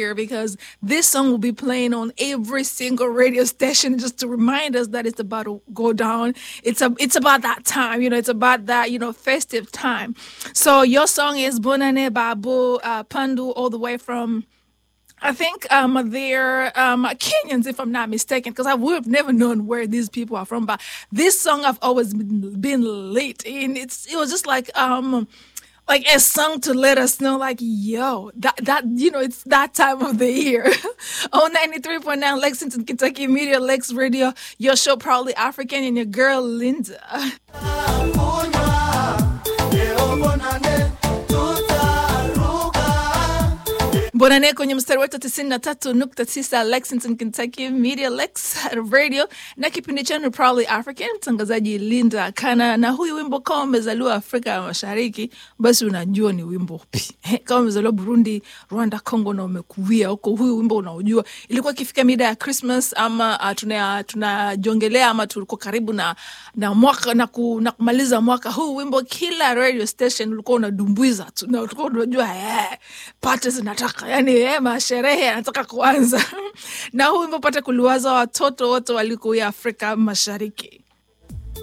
year because this song will be playing on every single radio station just to remind us that it's about to go down. It's about that time, it's about that, festive time. So your song is Bonane Babu Pandu, all the way from, I think they're Kenyans, if I'm not mistaken, because I would have never known where these people are from. But this song I've always been late in. It was just like a song to let us know, like, yo, that it's that time of the year. On 93.9 Lexington, Kentucky Media Lex Radio, your show Proudly African, and your girl Linda. Bonane kwenye mstari wetu 93.9 Lexington, Kentucky Media Lex Radio, na kipindi chenu Proudly African, mtangazaji Linda Kana. Na huyu wimbo kama umezaliwa Afrika ya Mashariki, basi unajua ni wimbo upi. Kama umezaliwa Burundi, Rwanda, Congo na umekuwia huko, huyu wimbo unaujua. Ilikuwa ikifika mida ya Christmas ama tunajongelea ama tulikuwa karibu na mwaka na kumaliza mwaka, huu wimbo kila radio station ulikuwa unadumbuiza tu, na ulikuwa unajua parties zinataka, masherehe yanataka kuanza. Na huu wimbo pata kuliwaza watoto wote walikuwa Afrika Mashariki.